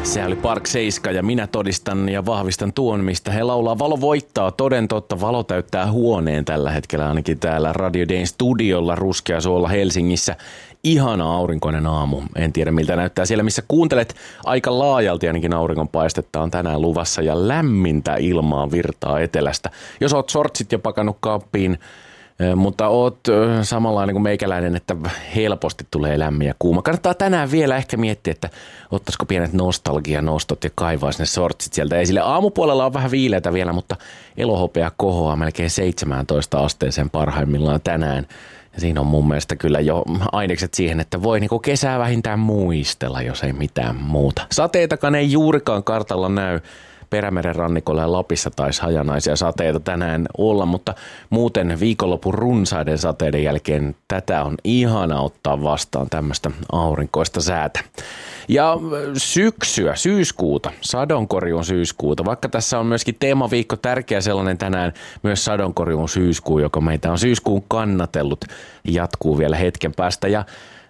Se oli Park 7 ja minä todistan ja vahvistan tuon, mistä he laulaa. Valo voittaa, toden totta, valo täyttää huoneen tällä hetkellä ainakin täällä Radio Dayn studiolla Ruskeasuolla Helsingissä. Ihana aurinkoinen aamu. En tiedä miltä näyttää siellä, missä kuuntelet. Aika laajalti ainakin auringonpaistetta on tänään luvassa ja lämmintä ilmaa virtaa etelästä. Jos oot sortsit jo pakannut kaappiin, mutta oot samanlainen kuin meikäläinen, että helposti tulee lämmin ja kuuma. Kannattaa tänään vielä ehkä miettiä, että ottaisiko pienet nostalgianostot ja kaivaisi ne sortsit sieltä esille. Aamupuolella on vähän viileätä vielä, mutta elohopea kohoaa melkein 17 asteeseen parhaimmillaan tänään. Ja siinä on mun mielestä kyllä jo ainekset siihen, että voi niinku kesää vähintään muistella, jos ei mitään muuta. Sateitakaan ei juurikaan kartalla näy. Perämeren rannikolla ja Lapissa taisi hajanaisia sateita tänään olla, mutta muuten viikonlopun runsaiden sateiden jälkeen tätä on ihana ottaa vastaan tämmöistä aurinkoista säätä. Ja syksyä, syyskuuta, sadonkorjuun syyskuuta, vaikka tässä on myöskin teemaviikko tärkeä sellainen tänään, myös sadonkorjuun syyskuu, joka meitä on syyskuun kannatellut, jatkuu vielä hetken päästä ja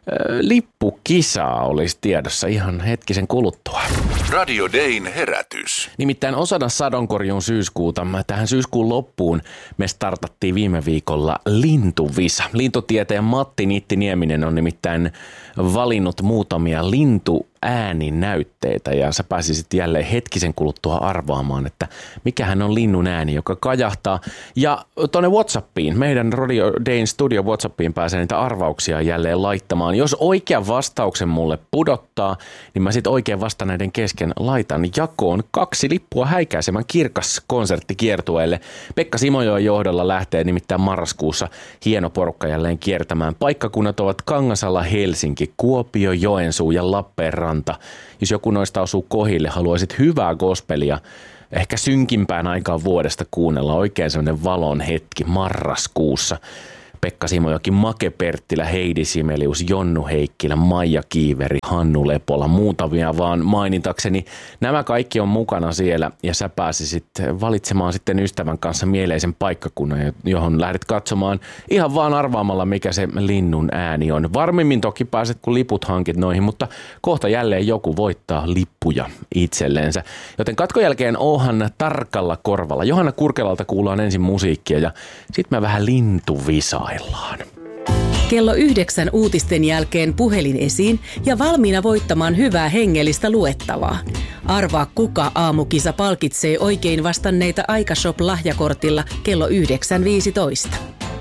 lippukisaa olisi tiedossa ihan hetkisen kuluttua. Radio Dayn herätys. Nimittäin osana sadonkorjuun syyskuuta, tähän syyskuun loppuun me startattiin viime viikolla Lintuvisa. Lintutietäjä Matti Nitti-Nieminen on nimittäin valinnut muutamia ääninäytteitä ja sä pääsisit jälleen hetkisen kuluttua arvaamaan, että mikähän on linnun ääni, joka kajahtaa. Ja tuonne WhatsAppiin, meidän Radio Dayn Studio WhatsAppiin pääsee niitä arvauksia jälleen laittamaan. Jos oikean vastauksen mulle pudottaa, niin mä sit oikein vastanneiden kesken laitan jakoon 2 lippua häikäisemän kirkas konserttikiertueelle. Pekka Simojoen johdolla lähtee nimittäin marraskuussa hieno porukka jälleen kiertämään. Paikkakunnat ovat Kangasala, Helsinki, Kuopio, Joensuu ja Lappeenranta. Jos joku noista osuu kohdille, haluaisit hyvää gospelia, ehkä synkimpään aikaan vuodesta kuunnella oikein sellainen valon hetki marraskuussa. Pekka Simojoki, Make Perttilä, Heidi Simelius, Jonnu Heikkilä, Maija Kiiveri, Hannu Lepola, muutamia vaan mainitakseni. Nämä kaikki on mukana siellä ja sä pääsisit valitsemaan sitten ystävän kanssa mieleisen paikkakunnan, johon lähdet katsomaan ihan vaan arvaamalla, mikä se linnun ääni on. Varmimmin toki pääset, kun liput hankit noihin, mutta kohta jälleen joku voittaa lippuja itselleensä. Joten katkon jälkeen ohan tarkalla korvalla. Johanna Kurkelalta kuullaan ensin musiikkia ja sit mä vähän lintuvisaa. Kello 9 uutisten jälkeen puhelin esiin ja valmiina voittamaan hyvää hengellistä luettavaa. Arvaa kuka aamukisa palkitsee oikein vastanneita Aikashop-lahjakortilla kello 9.15.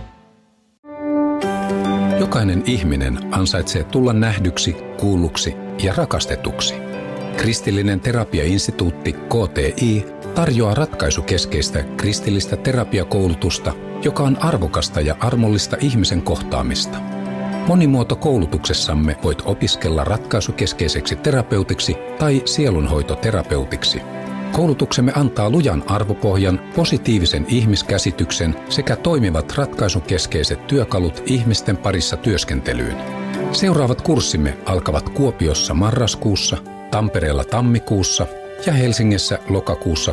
Jokainen ihminen ansaitsee tulla nähdyksi, kuulluksi ja rakastetuksi. Kristillinen terapiainstituutti KTI tarjoaa ratkaisukeskeistä kristillistä terapiakoulutusta, joka on arvokasta ja armollista ihmisen kohtaamista. Monimuotokoulutuksessamme voit opiskella ratkaisukeskeiseksi terapeutiksi tai sielunhoitoterapeutiksi. Koulutuksemme antaa lujan arvopohjan, positiivisen ihmiskäsityksen sekä toimivat ratkaisukeskeiset työkalut ihmisten parissa työskentelyyn. Seuraavat kurssimme alkavat Kuopiossa marraskuussa, Tampereella tammikuussa ja Helsingissä lokakuussa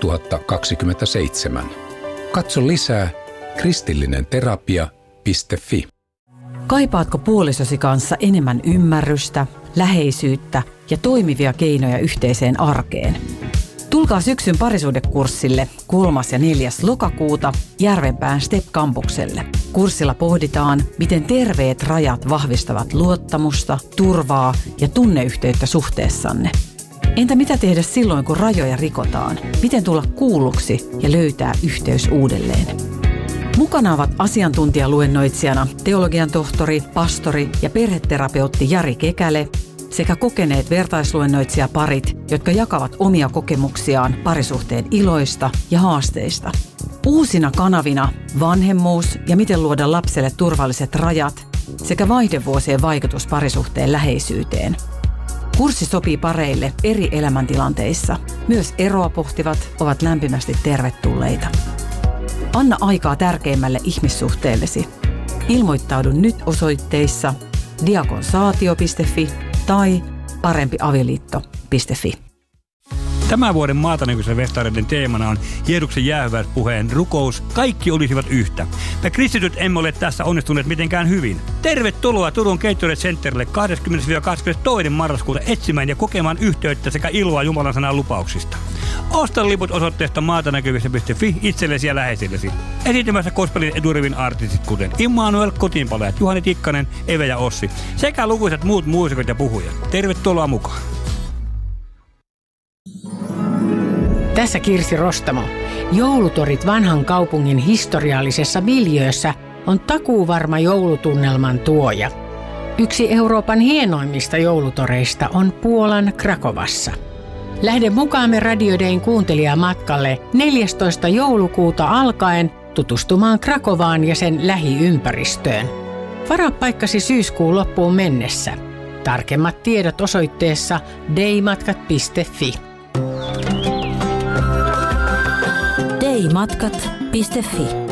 2027. Katso lisää kristillinenterapia.fi. Kaipaatko puolisosi kanssa enemmän ymmärrystä, läheisyyttä ja toimivia keinoja yhteiseen arkeen? Tulkaa syksyn parisuhdekurssille 3. ja 4. lokakuuta Järvenpään STEP-kampukselle. Kurssilla pohditaan, miten terveet rajat vahvistavat luottamusta, turvaa ja tunneyhteyttä suhteessanne. Entä mitä tehdä silloin, kun rajoja rikotaan? Miten tulla kuulluksi ja löytää yhteys uudelleen? Mukana ovat asiantuntijaluennoitsijana teologian tohtori, pastori ja perheterapeutti Jari Kekäle sekä kokeneet vertaisluennoitsijaparit, jotka jakavat omia kokemuksiaan parisuhteen iloista ja haasteista. Uusina kanavina vanhemmuus ja miten luoda lapselle turvalliset rajat sekä vaihdevuosien vaikutus parisuhteen läheisyyteen. Kurssi sopii pareille eri elämäntilanteissa. Myös eroa pohtivat ovat lämpimästi tervetulleita. Anna aikaa tärkeimmälle ihmissuhteellesi. Ilmoittaudu nyt osoitteissa diakonsaatio.fi tai parempiavioliitto.fi. Tämän vuoden maatanäköisen festareiden teemana on Jeesuksen jäähyväispuheen rukous. Kaikki olisivat yhtä. Me kristityt emme ole tässä onnistuneet mitenkään hyvin. Tervetuloa Turun Gatorade Centerille 20-22. marraskuuta etsimään ja kokemaan yhteyttä sekä iloa Jumalan sanan lupauksista. Osta liput osoitteesta maatanäkyvissä.fi itsellesi ja läheisillesi. Esiintymässä gospelin edurivin artistit kuten Immanuel, Kotiinpalajat, Juhani Tikkanen, Eve ja Ossi sekä lukuisat muut muusikot ja puhujat. Tervetuloa mukaan. Tässä Kirsi Rostamo. Joulutorit vanhan kaupungin historiallisessa miljöössä on takuuvarma joulutunnelman tuoja. Yksi Euroopan hienoimmista joulutoreista on Puolan Krakovassa. Lähde mukaamme Radio Dayn kuuntelijamatkalle 14. joulukuuta alkaen tutustumaan Krakovaan ja sen lähiympäristöön. Varaa paikkasi syyskuun loppuun mennessä. Tarkemmat tiedot osoitteessa daymatkat.fi. daymatkat.fi